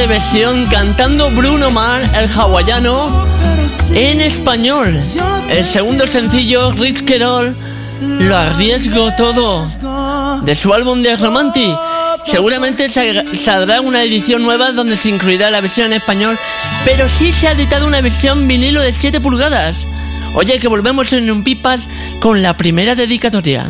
versión cantando Bruno Mars, el hawaiano, en español. El segundo sencillo, Rich Querol, Lo arriesgo todo, de su álbum de Romantic. Seguramente saldrá una edición nueva donde se incluirá la versión en español, pero sí se ha editado una versión vinilo de 7 pulgadas. Oye, que volvemos en un pipas con la primera dedicatoria.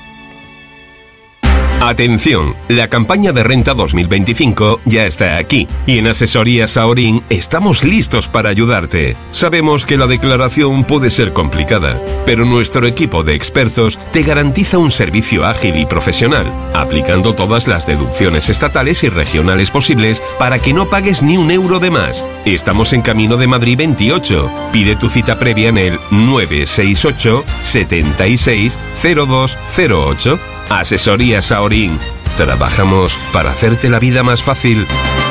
Atención, la campaña de renta 2025 ya está aquí y en Asesorías Saorín estamos listos para ayudarte. Sabemos que la declaración puede ser complicada, pero nuestro equipo de expertos te garantiza un servicio ágil y profesional, aplicando todas las deducciones estatales y regionales posibles para que no pagues ni un euro de más. Estamos en Camino de Madrid 28. Pide tu cita previa en el 968 76 0208. Asesorías Saorín. Trabajamos para hacerte la vida más fácil.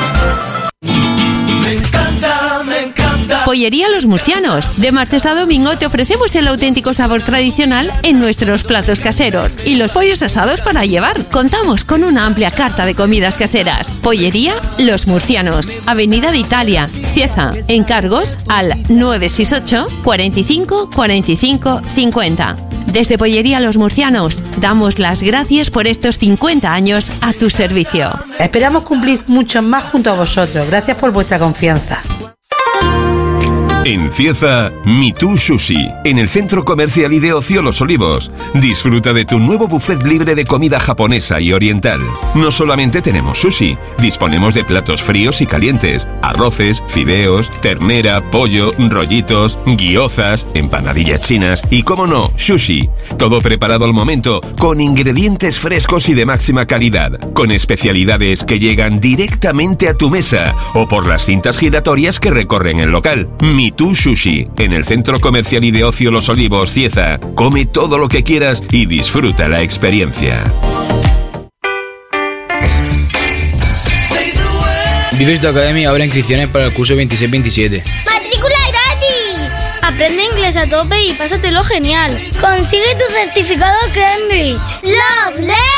Me encanta, me encanta. Pollería Los Murcianos. De martes a domingo te ofrecemos el auténtico sabor tradicional en nuestros platos caseros y los pollos asados para llevar. Contamos con una amplia carta de comidas caseras. Pollería Los Murcianos. Avenida de Italia, Cieza. Encargos al 968 45 45 50. Desde Pollería Los Murcianos damos las gracias por estos 50 años a tu servicio. Esperamos cumplir muchos más junto a vosotros. Gracias por vuestra confianza. En Cieza, Mitú Sushi, en el Centro Comercial y de Ocio Los Olivos. Disfruta de tu nuevo buffet libre de comida japonesa y oriental. No solamente tenemos sushi, disponemos de platos fríos y calientes, arroces, fideos, ternera, pollo, rollitos, gyozas, empanadillas chinas y, como no, sushi. Todo preparado al momento, con ingredientes frescos y de máxima calidad, con especialidades que llegan directamente a tu mesa o por las cintas giratorias que recorren el local. Mitú Sushi, en el Centro Comercial y de Ocio Los Olivos, Cieza. Come todo lo que quieras y disfruta la experiencia. Vives de Academy abre inscripciones para el curso 26-27. ¡Matrícula gratis! Aprende inglés a tope y pásatelo genial. Consigue tu certificado Cambridge. ¡Lovely!